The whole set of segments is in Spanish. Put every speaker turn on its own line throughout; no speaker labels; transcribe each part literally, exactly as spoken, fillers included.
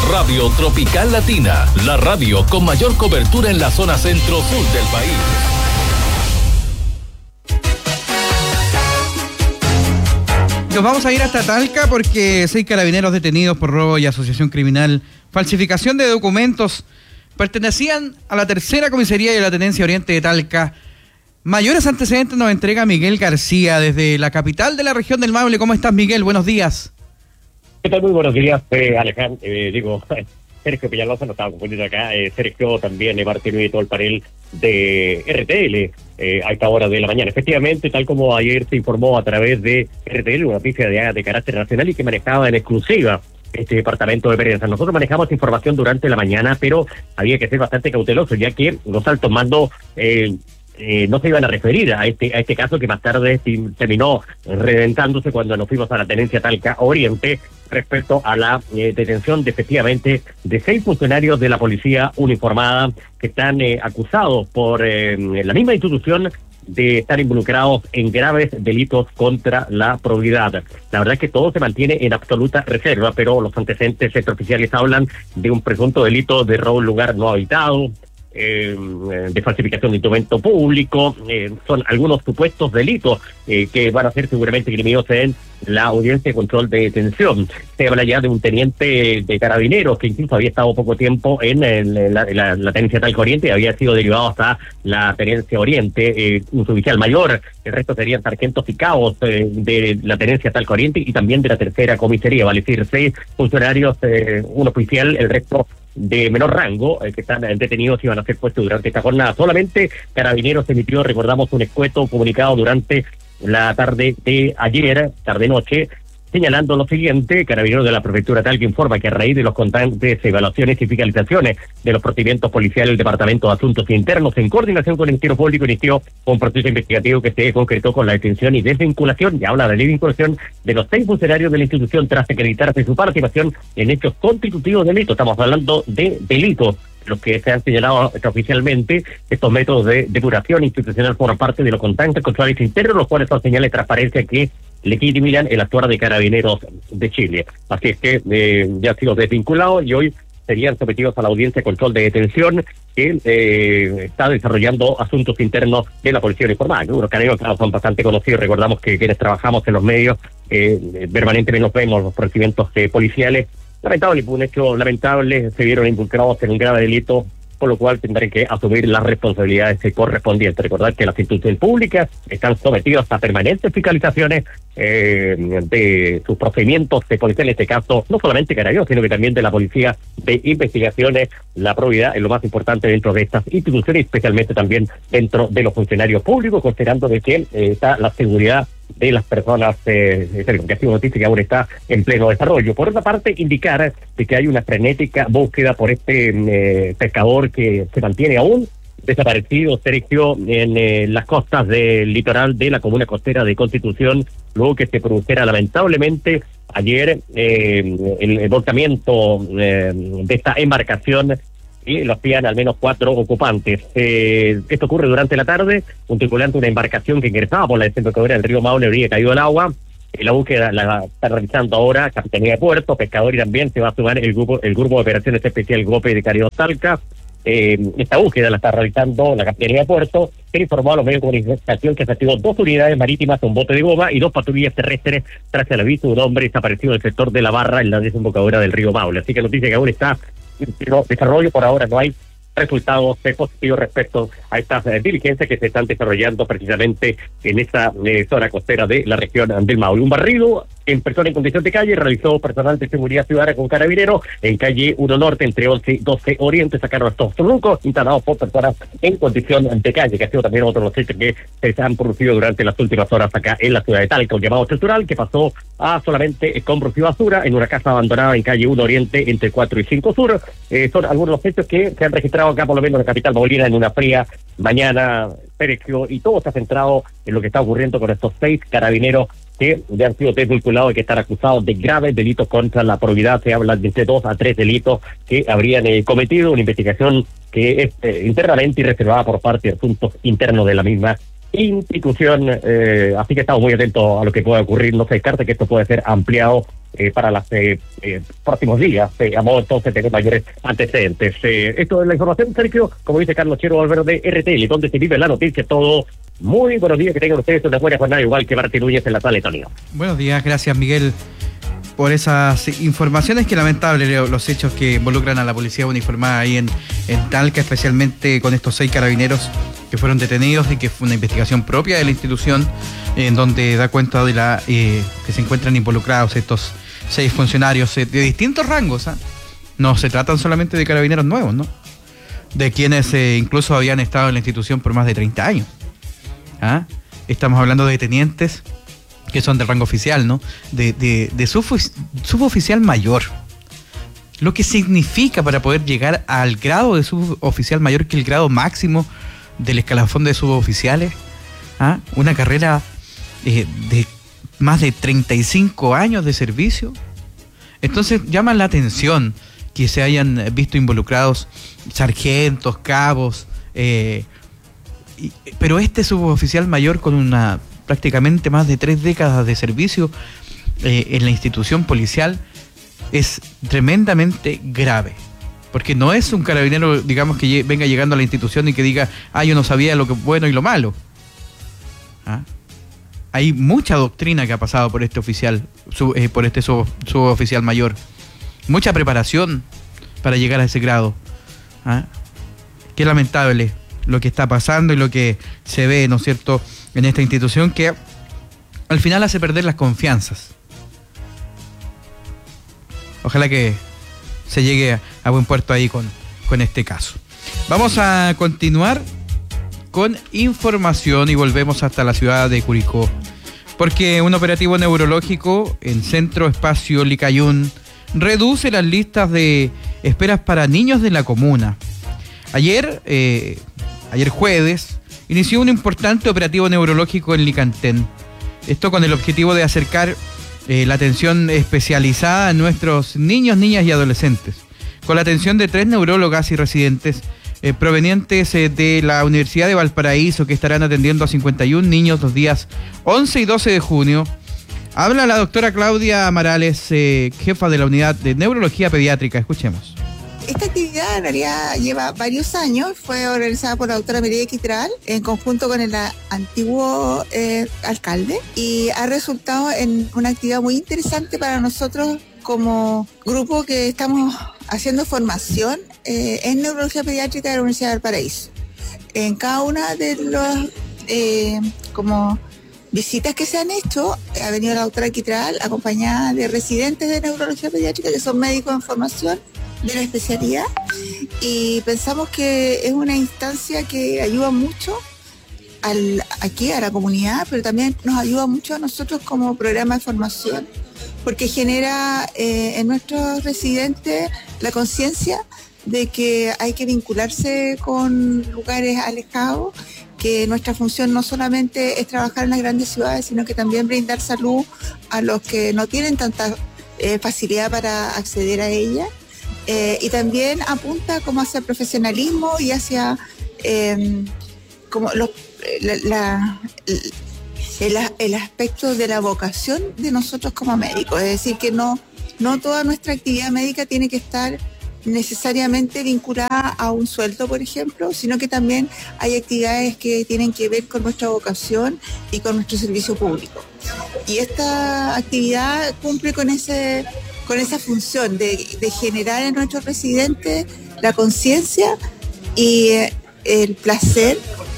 Radio Tropical Latina, la radio con mayor cobertura en la zona centro-sur del país.
Nos vamos a ir hasta Talca porque seis carabineros detenidos por robo y asociación criminal, falsificación de documentos, pertenecían a la tercera comisaría de la Tenencia Oriente de Talca. Mayores antecedentes nos entrega Miguel García desde la capital de la región del Maule. ¿Cómo estás, Miguel? Buenos días.
¿Qué tal? Muy buenos días, eh, Alejandro. Eh, digo, Sergio Peñalosa no estaba confundido acá. Eh, Sergio también, eh, Martín y todo el panel de R T L eh, a esta hora de la mañana. Efectivamente, tal como ayer se informó a través de R T L, una noticia de, de carácter nacional y que manejaba en exclusiva este departamento de prensa. Nosotros manejamos información durante la mañana, pero había que ser bastante cauteloso, ya que los altos mandos eh, eh, no se iban a referir a este a este caso que más tarde terminó reventándose cuando nos fuimos a la Tenencia Talca Oriente respecto a la eh, detención de efectivamente de seis funcionarios de la policía uniformada que están eh, acusados por eh, la misma institución de estar involucrados en graves delitos contra la probidad. La verdad es que todo se mantiene en absoluta reserva, pero los antecedentes extraoficiales hablan de un presunto delito de robo en lugar no habitado, Eh, de falsificación de instrumento público, eh, son algunos supuestos delitos eh, que van a ser seguramente criminosos en la audiencia de control de detención. Se habla ya de un teniente de carabineros que incluso había estado poco tiempo en, el, en la, la, la tenencia Talca Oriente y había sido derivado hasta la tenencia Oriente, eh, un suboficial mayor, el resto serían sargentos y cabos eh, de la tenencia Talca Oriente y también de la tercera comisaría, vale decir, seis funcionarios, eh, un oficial, el resto de menor rango, eh, que están detenidos y van a ser puestos durante esta jornada. Solamente Carabineros emitió, recordamos, un escueto comunicado durante la tarde de ayer, tarde-noche, señalando lo siguiente: Carabineros de la Prefectura Talca informa que a raíz de los constantes evaluaciones y fiscalizaciones de los procedimientos policiales del Departamento de Asuntos Internos, en coordinación con el Ministerio Público, inició un proceso investigativo que se concretó con la detención y desvinculación, y habla de la vinculación de los seis funcionarios de la institución tras acreditarse su participación en hechos constitutivos de delito. Estamos hablando de delitos, los que se han señalado oficialmente. Estos métodos de depuración institucional forman parte de los constantes controles internos, los cuales son señales de transparencia que legitiman el actuar de Carabineros de Chile. Así es que eh, ya han sido desvinculados y hoy serían sometidos a la audiencia de control de detención que eh, está desarrollando asuntos internos de la policía uniformada. Unos carabineros, claro, son bastante conocidos. Recordamos que quienes trabajamos en los medios eh, permanentemente nos vemos los procedimientos eh, policiales. Lamentable, un hecho lamentable, se vieron involucrados en un grave delito, por lo cual tendrán que asumir las responsabilidades correspondientes. Recordar que las instituciones públicas están sometidas a permanentes fiscalizaciones eh, de sus procedimientos de policía, en este caso, no solamente Carabineros, sino que también de la Policía de Investigaciones. La probidad es lo más importante dentro de estas instituciones, especialmente también dentro de los funcionarios públicos, considerando de que eh, está la seguridad de las personas, eh, que ha sido noticia que aún está en pleno desarrollo. Por otra parte, indicar de que hay una frenética búsqueda por este eh, pescador que se mantiene aún desaparecido, Sergio, en eh, las costas del litoral de la comuna costera de Constitución, luego que se produjera lamentablemente ayer eh, el, el volcamiento eh, de esta embarcación, y lo hacían al menos cuatro ocupantes. Eh, esto ocurre durante la tarde, un tripulante de una embarcación que ingresaba por la desembocadura del río Maule habría caído al agua. Eh, la búsqueda la está realizando ahora Capitanía de Puerto, Pescador, y también se va a sumar el grupo el grupo de operaciones especial GOPE de Caribe Talca. Eh, esta búsqueda la está realizando la Capitanía de Puerto, que informó a los medios de comunicación que se activó dos unidades marítimas, un bote de goma y dos patrullas terrestres tras el aviso de un hombre desaparecido en el sector de la Barra en la desembocadura del río Maule. Así que noticia que aún está en desarrollo. Por ahora no hay resultados eh, positivos respecto a estas eh, diligencias que se están desarrollando precisamente en esta eh, zona costera de la región del Maule. Un barrido en persona en condición de calle realizó personal de seguridad ciudadana con Carabineros en calle uno Norte entre once y doce Oriente. Sacaron estos truncos instalados por personas en condición de calle, que ha sido también otro de los hechos que se han producido durante las últimas horas acá en la ciudad de Talca. Un llamado estructural que pasó a solamente escombros y basura en una casa abandonada en calle uno Oriente entre cuatro y cinco Sur. Eh, son algunos de los hechos que se han registrado acá, por lo menos en la capital maulina, en una fría mañana, Sergio, y todo está centrado en lo que está ocurriendo con estos seis carabineros que ya han sido desvinculados y que están acusados de graves delitos contra la probidad. Se habla de entre dos a tres delitos que habrían eh, cometido, una investigación que es eh, internamente y reservada por parte de asuntos internos de la misma institución. Eh, así que estamos muy atentos a lo que pueda ocurrir. No se descarta que esto puede ser ampliado eh, para los eh, eh, próximos días, eh, a modo entonces de mayores antecedentes. Eh, esto es la información, Sergio, como dice Carlos Chero Valverde de R T L, donde se vive la noticia, todo. Muy buenos días, que tengan ustedes una buena jornada, igual que Martín Núñez en la sala de Tonio.
Buenos días, gracias Miguel por esas informaciones. Que lamentable los hechos que involucran a la policía uniformada ahí en, en Talca, especialmente con estos seis carabineros que fueron detenidos y que fue una investigación propia de la institución en donde da cuenta de la eh, que se encuentran involucrados estos seis funcionarios eh, de distintos rangos. ¿eh? No se tratan solamente de carabineros nuevos, ¿no? De quienes eh, incluso habían estado en la institución por más de treinta años. ¿Ah? Estamos hablando de tenientes que son del rango oficial, ¿no? De, de, de sub, suboficial mayor. Lo que significa para poder llegar al grado de suboficial mayor, que el grado máximo del escalafón de suboficiales. ¿Ah? Una carrera eh, de más de treinta y cinco años de servicio. Entonces llaman la atención que se hayan visto involucrados sargentos, cabos, eh, y, pero este suboficial mayor con una prácticamente más de tres décadas de servicio eh, en la institución policial es tremendamente grave, porque no es un carabinero, digamos, que lle- venga llegando a la institución y que diga, ah, yo no sabía lo que bueno y lo malo. ¿Ah? Hay mucha doctrina que ha pasado por este oficial, sub, eh, por este sub, suboficial mayor, mucha preparación para llegar a ese grado. ¿Ah? Qué lamentable lo que está pasando y lo que se ve, ¿no es cierto?, en esta institución, que al final hace perder las confianzas. Ojalá que se llegue a, a buen puerto ahí con, con este caso. Vamos a continuar con información y volvemos hasta la ciudad de Curicó, porque un operativo neurológico en Centro Espacio Licayún reduce las listas de esperas para niños de la comuna. Ayer, eh, ayer jueves, inició un importante operativo neurológico en Licantén. Esto con el objetivo de acercar eh, la atención especializada a nuestros niños, niñas y adolescentes, con la atención de tres neurólogas y residentes eh, provenientes eh, de la Universidad de Valparaíso, que estarán atendiendo a cincuenta y un niños los días once y doce de junio. Habla la doctora Claudia Amarales, eh, jefa de la unidad de neurología pediátrica. Escuchemos.
Esta actividad en realidad lleva varios años, fue organizada por la doctora María Quitral en conjunto con el antiguo eh, alcalde, y ha resultado en una actividad muy interesante para nosotros como grupo que estamos haciendo formación eh, en neurología pediátrica de la Universidad de Valparaíso. En cada una de los eh, como visitas que se han hecho, ha venido la doctora Quitral acompañada de residentes de neurología pediátrica que son médicos en formación de la especialidad, y pensamos que es una instancia que ayuda mucho al, aquí a la comunidad, pero también nos ayuda mucho a nosotros como programa de formación, porque genera eh, en nuestros residentes la conciencia de que hay que vincularse con lugares alejados, que nuestra función no solamente es trabajar en las grandes ciudades, sino que también brindar salud a los que no tienen tanta eh, facilidad para acceder a ella. Eh, y también apunta como hacia el profesionalismo y hacia eh, como los, la, la, el, el aspecto de la vocación de nosotros como médicos. Es decir, que no, no toda nuestra actividad médica tiene que estar necesariamente vinculada a un sueldo, por ejemplo, sino que también hay actividades que tienen que ver con nuestra vocación y con nuestro servicio público. Y esta actividad cumple con ese con esa función de, de generar en nuestros residentes la conciencia y eh, el placer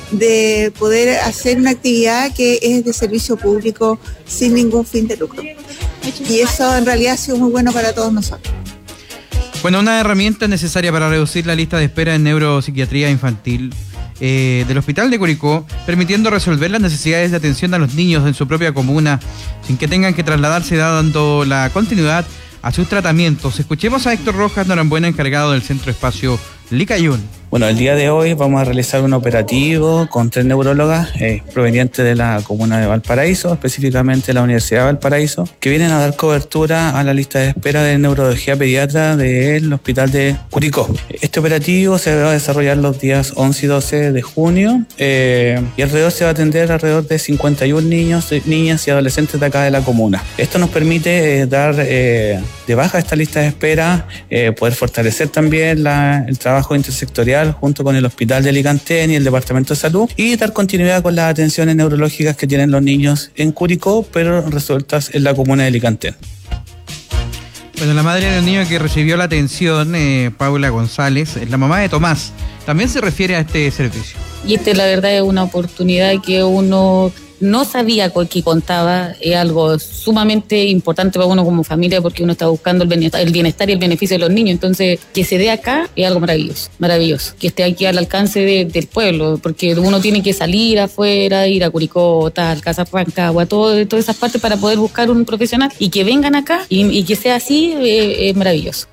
de poder hacer una actividad que es de servicio público sin ningún fin de lucro. Y eso en realidad ha sido muy bueno para todos nosotros.
Bueno, una herramienta necesaria para reducir la lista de espera en neuropsiquiatría infantil eh, del Hospital de Curicó, permitiendo resolver las necesidades de atención a los niños en su propia comuna, sin que tengan que trasladarse, dando la continuidad a sus tratamientos. Escuchemos a Héctor Rojas Norambuena, encargado del Centro Espacio Licayún.
Bueno, el día de hoy vamos a realizar un operativo con tres neurólogas eh, provenientes de la comuna de Valparaíso, específicamente de la Universidad de Valparaíso, que vienen a dar cobertura a la lista de espera de neurología pediatra del Hospital de Curicó. Este operativo se va a desarrollar los días once y doce de junio eh, y alrededor se va a atender alrededor de cincuenta y uno niños, niñas y adolescentes de acá de la comuna. Esto nos permite eh, dar eh, de baja esta lista de espera, eh, poder fortalecer también la, el trabajo intersectorial junto con el Hospital de Licantén y el Departamento de Salud y dar continuidad con las atenciones neurológicas que tienen los niños en Curicó, pero resueltas en la comuna de Licantén.
Bueno, la madre del niño que recibió la atención, eh, Paula González, es la mamá de Tomás. También se refiere a este servicio.
Y esta, la verdad, es una oportunidad que uno no sabía que contaba. Es algo sumamente importante para uno como familia porque uno está buscando el bienestar, el bienestar y el beneficio de los niños. Entonces, que se dé acá es algo maravilloso, maravilloso. Que esté aquí al alcance de, del pueblo, porque uno tiene que salir afuera, ir a Curicó, tal, Casa Rancagua, todo, todas esas partes para poder buscar un profesional y que vengan acá y, y que sea así eh, es maravilloso.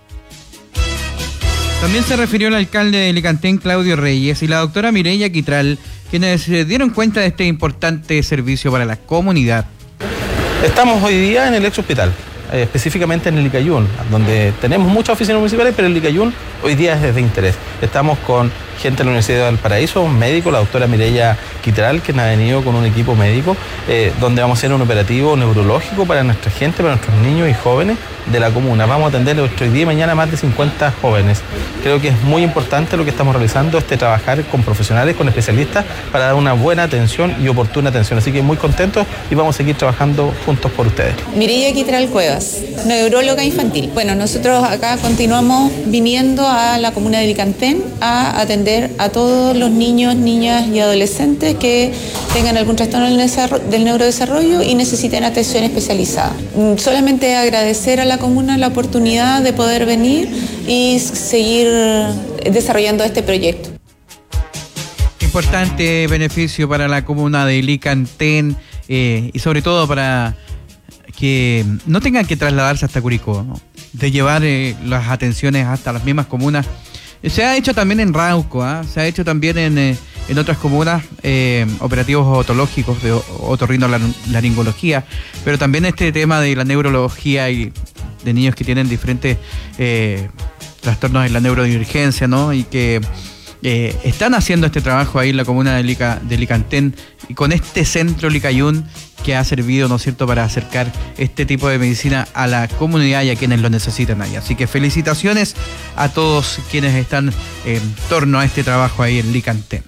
También se refirió el alcalde de Licantén, Claudio Reyes, y la doctora Mireya Quitral, quienes se dieron cuenta de este importante servicio para la comunidad.
Estamos hoy día en el ex hospital, eh, específicamente en el Licayún, donde tenemos muchas oficinas municipales, pero el Licayún hoy día es de interés. Estamos con gente de la Universidad de Valparaíso, un médico, la doctora Mireya Quitral, que nos ha venido con un equipo médico, eh, donde vamos a hacer un operativo neurológico para nuestra gente, para nuestros niños y jóvenes de la comuna. Vamos a atender hoy día y mañana más de cincuenta jóvenes. Creo que es muy importante lo que estamos realizando, este trabajar con profesionales, con especialistas, para dar una buena atención y oportuna atención. Así que muy contentos y vamos a seguir trabajando juntos por ustedes.
Mireya Quitral Cuevas, neuróloga infantil. Bueno, nosotros acá continuamos viniendo a la comuna de Licantén a atender a todos los niños, niñas y adolescentes que tengan algún trastorno del neurodesarrollo y necesiten atención especializada. Solamente agradecer a la comuna la oportunidad de poder venir y seguir desarrollando este proyecto.
Importante beneficio para la comuna de Licantén eh, y sobre todo para que no tengan que trasladarse hasta Curicó, ¿no? De llevar eh, las atenciones hasta las mismas comunas. Se ha hecho también en Rauco, ¿eh? Se ha hecho también en, eh, en otras comunas eh, operativos otológicos de otorrinolaringología, pero también este tema de la neurología y de niños que tienen diferentes eh, trastornos en la neurodivergencia, ¿no? Y que eh, están haciendo este trabajo ahí en la comuna de, Lica, de Licantén y con este centro Licayún que ha servido, ¿no es cierto?, para acercar este tipo de medicina a la comunidad y a quienes lo necesitan ahí. Así que felicitaciones a todos quienes están en torno a este trabajo ahí en Licantén.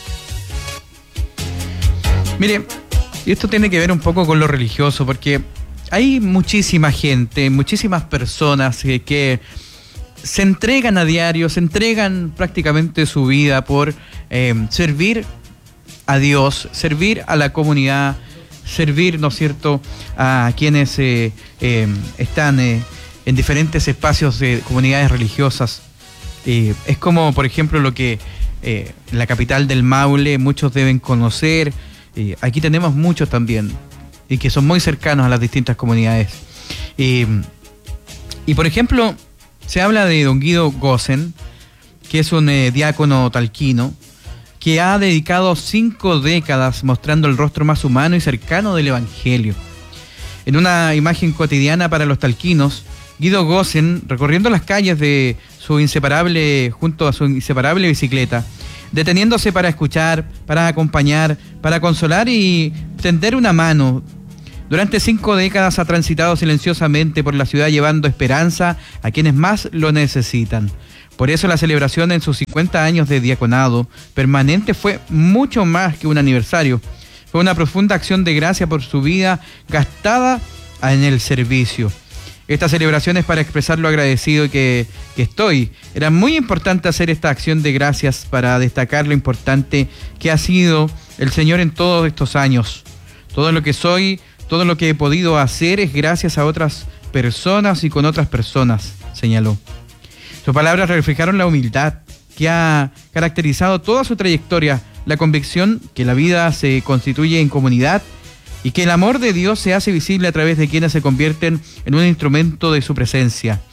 Mire, y esto tiene que ver un poco con lo religioso, porque hay muchísima gente, muchísimas personas que, que se entregan a diario, se entregan prácticamente su vida por eh, servir a Dios, servir a la comunidad, servir, ¿no es cierto?, a quienes eh, eh, están eh, en diferentes espacios de comunidades religiosas. Eh, es como, por ejemplo, lo que eh, la capital del Maule muchos deben conocer. Eh, aquí tenemos muchos también, y que son muy cercanos a las distintas comunidades. Eh, y, por ejemplo, se habla de don Guido Gosen, que es un eh, diácono talquino, que ha dedicado cinco décadas mostrando el rostro más humano y cercano del Evangelio. En una imagen cotidiana para los talquinos, Guido Gosen, recorriendo las calles de su inseparable, junto a su inseparable bicicleta, deteniéndose para escuchar, para acompañar, para consolar y tender una mano. Durante cinco décadas ha transitado silenciosamente por la ciudad llevando esperanza a quienes más lo necesitan. Por eso la celebración en sus cincuenta años de diaconado permanente fue mucho más que un aniversario. Fue una profunda acción de gracia por su vida gastada en el servicio. Esta celebración es para expresar lo agradecido que, que estoy. Era muy importante hacer esta acción de gracias para destacar lo importante que ha sido el Señor en todos estos años. Todo lo que soy, todo lo que he podido hacer es gracias a otras personas y con otras personas, señaló. Sus palabras reflejaron la humildad que ha caracterizado toda su trayectoria, la convicción que la vida se constituye en comunidad y que el amor de Dios se hace visible a través de quienes se convierten en un instrumento de su presencia.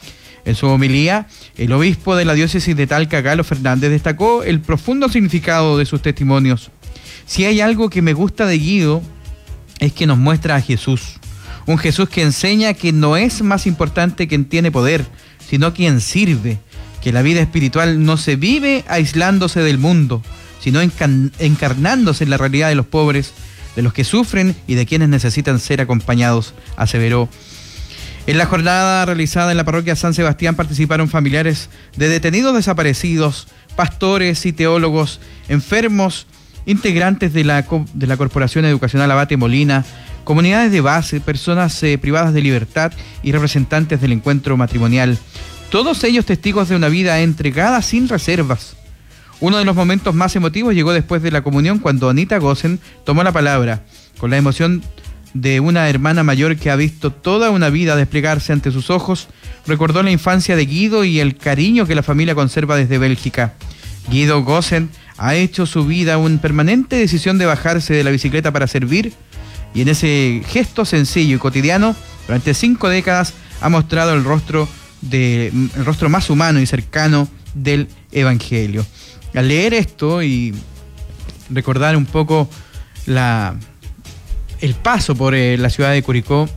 En su homilía, el obispo de la diócesis de Talca, Galo Fernández, destacó el profundo significado de sus testimonios. Si hay algo que me gusta de Guido, es que nos muestra a Jesús. Un Jesús que enseña que no es más importante quien tiene poder, sino quien sirve. Que la vida espiritual no se vive aislándose del mundo, sino encan- encarnándose en la realidad de los pobres, de los que sufren y de quienes necesitan ser acompañados, aseveró. En la jornada realizada en la parroquia San Sebastián participaron familiares de detenidos desaparecidos, pastores y teólogos, enfermos, integrantes de la, de la Corporación Educacional Abate Molina, comunidades de base, personas eh, privadas de libertad y representantes del encuentro matrimonial. Todos ellos testigos de una vida entregada sin reservas. Uno de los momentos más emotivos llegó después de la comunión, cuando Anita Gosen tomó la palabra, con la emoción de una hermana mayor que ha visto toda una vida desplegarse ante sus ojos. Recordó la infancia de Guido y el cariño que la familia conserva desde Bélgica. Guido Gosen ha hecho su vida una permanente decisión de bajarse de la bicicleta para servir, y en ese gesto sencillo y cotidiano, durante cinco décadas, ha mostrado el rostro, de, el rostro más humano y cercano del Evangelio. Al leer esto y recordar un poco la, el paso por eh, la ciudad de Curicó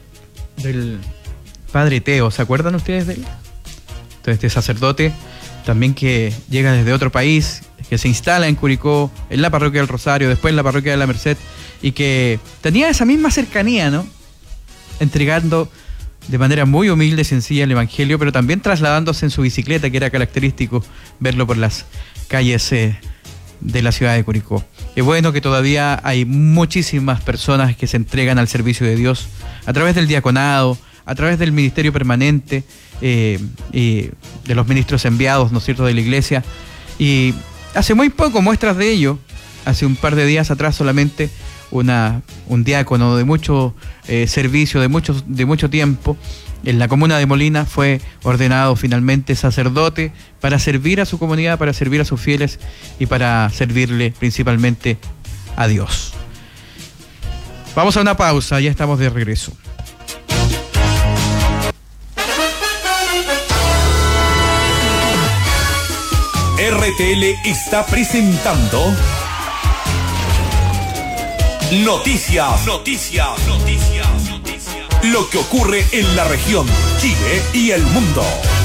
del padre Teo, ¿se acuerdan ustedes de él? Entonces, este sacerdote también que llega desde otro país, que se instala en Curicó, en la parroquia del Rosario, después en la parroquia de la Merced, y que tenía esa misma cercanía, ¿no? Entregando de manera muy humilde, sencilla el Evangelio, pero también trasladándose en su bicicleta, que era característico verlo por las calles eh, de la ciudad de Curicó. Es bueno que todavía hay muchísimas personas que se entregan al servicio de Dios a través del diaconado, a través del ministerio permanente, eh, y de los ministros enviados, ¿no es cierto?, de la iglesia. Y hace muy poco muestras de ello, hace un par de días atrás solamente, una, un diácono de mucho eh, servicio, de mucho, de mucho tiempo, en la comuna de Molina, fue ordenado finalmente sacerdote para servir a su comunidad, para servir a sus fieles y para servirle principalmente a Dios. Vamos a una pausa, ya estamos de regreso.
R T L está presentando Noticias, Noticias, Noticias, Noticias. Lo que ocurre en la región, Chile y el mundo.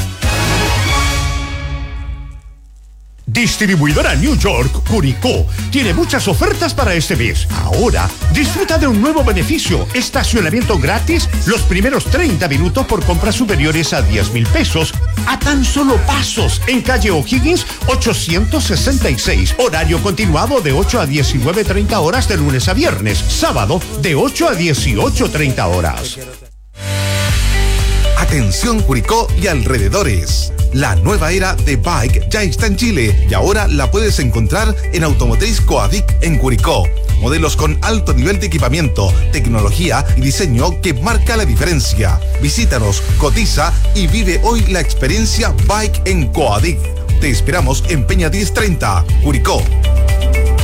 Distribuidora New York Curicó tiene muchas ofertas para este mes. Ahora, disfruta de un nuevo beneficio: estacionamiento gratis los primeros treinta minutos por compras superiores a diez mil pesos, a tan solo pasos, en calle O'Higgins ochocientos sesenta y seis. Horario continuado de ocho a diecinueve treinta horas de lunes a viernes. Sábado de ocho a dieciocho treinta horas.
Atención Curicó y alrededores. La nueva era de Bike ya está en Chile y ahora la puedes encontrar en Automotriz Coadic en Curicó. Modelos con alto nivel de equipamiento, tecnología y diseño que marca la diferencia. Visítanos, cotiza y vive hoy la experiencia Bike en Coadic. Te esperamos en Peña diez treinta, Curicó.